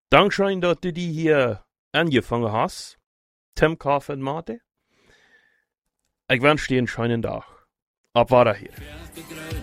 Dankeschön, dass du die hier angefangen hast. Tim, Kauf und Mate. Ich wünsche dir einen schönen Tag. Ab weiter hier.